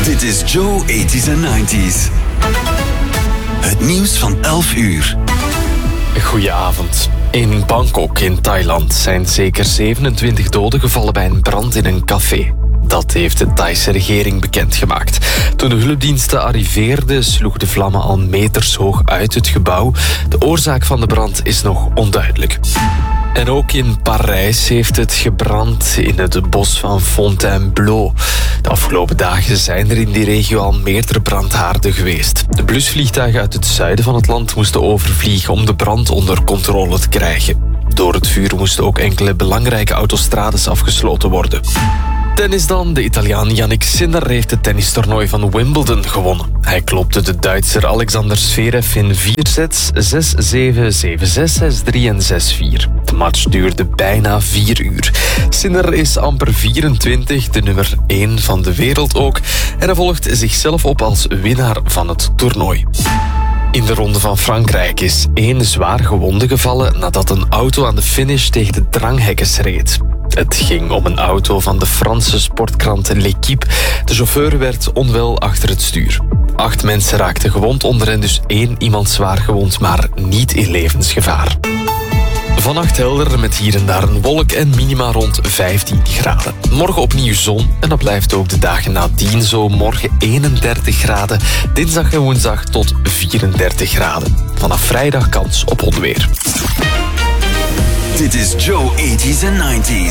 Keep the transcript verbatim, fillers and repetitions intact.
Dit is Joe tachtiger en negentiger. Het nieuws van elf uur. Goedenavond. In Bangkok in Thailand zijn zeker zevenentwintig doden gevallen bij een brand in een café. Dat heeft de Thaise regering bekendgemaakt. Toen de hulpdiensten arriveerden, sloegen de vlammen al meters hoog uit het gebouw. De oorzaak van de brand is nog onduidelijk. En ook in Parijs heeft het gebrand in het bos van Fontainebleau. De afgelopen dagen zijn er in die regio al meerdere brandhaarden geweest. De blusvliegtuigen uit het zuiden van het land moesten overvliegen om de brand onder controle te krijgen. Door het vuur moesten ook enkele belangrijke autostrades afgesloten worden. Tennis dan. De Italiaan Jannik Sinner heeft het tennistoernooi van Wimbledon gewonnen. Hij klopte de Duitser Alexander Zverev in vier sets, zes zeven, zeven zes, zes drie en zes vier. De match duurde bijna vier uur. Sinner is amper vierentwintig, de nummer één van de wereld ook. En hij volgt zichzelf op als winnaar van het toernooi. In de Ronde van Frankrijk is één zwaar gewonde gevallen nadat een auto aan de finish tegen de dranghekkers reed. Het ging om een auto van de Franse sportkrant L'Équipe. De chauffeur werd onwel achter het stuur. Acht mensen raakten gewond, onder hen dus één iemand zwaar gewond, maar niet in levensgevaar. Vannacht helder met hier en daar een wolk en minima rond vijftien graden. Morgen opnieuw zon en dat blijft ook de dagen nadien zo. Morgen eenendertig graden, dinsdag en woensdag tot vierendertig graden. Vanaf vrijdag kans op onweer. Dit is Joe tachtiger en negentiger.